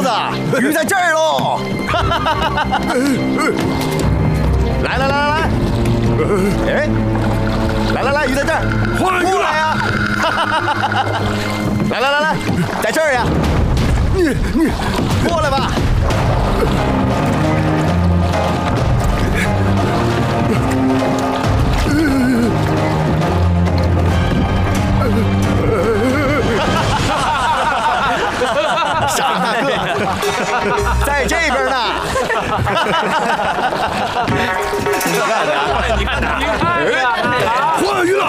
子，鱼在这儿喽！来，哎，来，鱼在这儿，过来呀！来，在这儿呀！你过来吧！傻大个，在这边呢。 你看他， 换鱼了。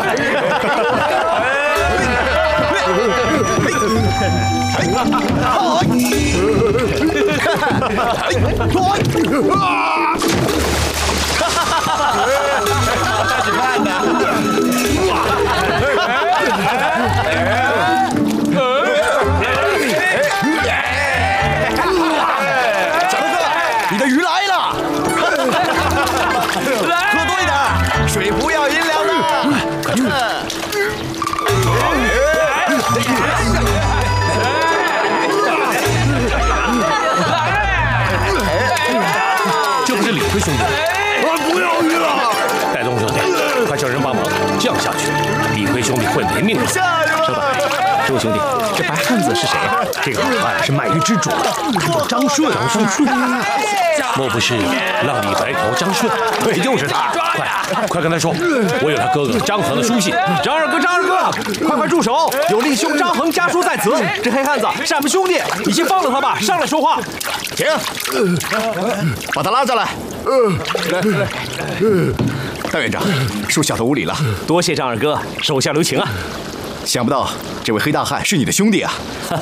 兄弟， 不要鱼了！ 戴东兄弟，快叫人帮忙，这样下去，李逵兄弟会没命了。 稍等，这位兄弟，这白汉子是谁啊？这个老汉是卖鱼之主，他叫张顺。 莫不是浪里白条张顺？ 对，就是他。 快跟他说，我有他哥哥张衡的书信。 张二哥，快住手！有令兄张衡家书在此。这黑汉子是俺们兄弟，你先放了他吧，上来说话。 停，把他拉下来。来，大院长，属小的无礼了， 多谢张二哥，手下留情啊。 想不到这位黑大汉是你的兄弟啊！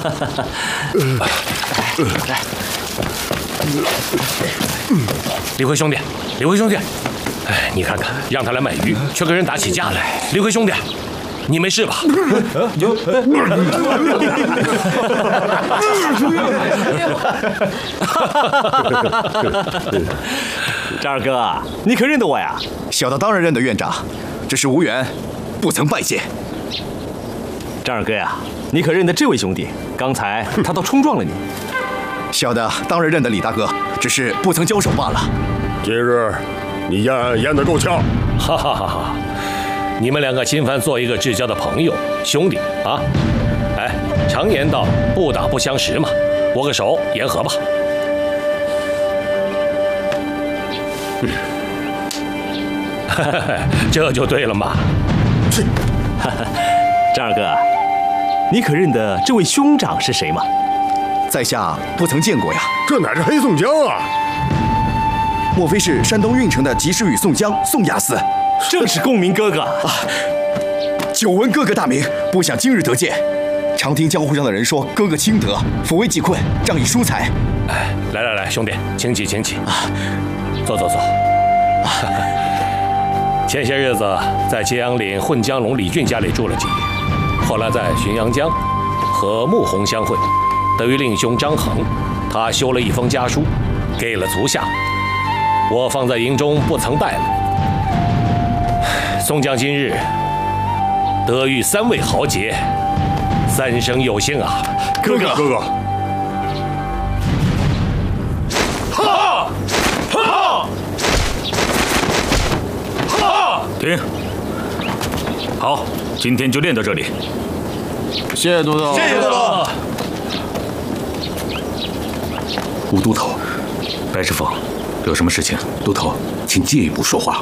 李逵兄弟，哎，你看看，让他来买鱼，却跟人打起架来。李逵兄弟，你没事吧？ 张二哥，你可认得我呀？ 小的当然认得院长，只是无缘，不曾拜见。 张二哥呀，你可认得这位兄弟？刚才他倒冲撞了你。 小的当然认得李大哥，只是不曾交手罢了。 今日你演得够呛， 哈哈哈哈！你们两个侵犯做一个至交的朋友兄弟啊！哎，常言道不打不相识嘛，握个手言和吧。这就对了嘛。 是， 张二哥，你可认得这位兄长是谁吗？ 在下不曾见过呀。 这乃是黑宋江啊！ 莫非是山东运城的及时雨宋江宋押司？ 正是公明哥哥啊！ 久闻哥哥大名，不想今日得见。常听江湖上的人说，哥哥清德，抚慰济困，仗义疏财。 哎，来，兄弟，请起啊！坐。前些日子在揭阳岭混江龙李俊家里住了几夜，后来在浔阳江和穆弘相会，得于令兄张衡，他修了一封家书，给了足下，我放在营中不曾带来。宋江今日得遇3位豪杰，三生有幸啊！ 哥哥。 停！好，今天就练到这里。 谢谢都头。 吴都头，白师傅，有什么事情？ 都头，请借一步说话。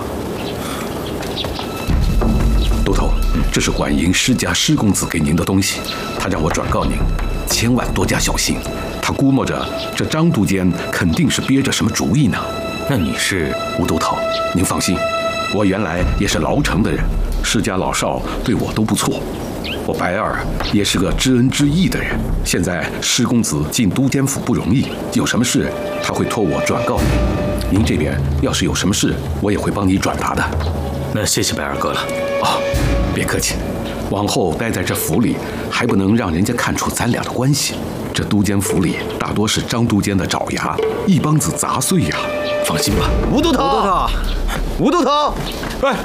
都头，这是管营施家施公子给您的东西，他让我转告您，千万多加小心。他估摸着这张督监肯定是憋着什么主意呢。 那你是？ 吴都头，您放心，我原来也是牢城的人，施家老少对我都不错。我白二也是个知恩知义的人，现在施公子进都监府不容易，有什么事他会托我转告您。您这边要是有什么事，我也会帮你转达的。 那谢谢白二哥了。 哦，别客气。往后待在这府里，还不能让人家看出咱俩的关系。这都监府里大多是张督监的爪牙，一帮子杂碎呀。放心吧， 吴都头，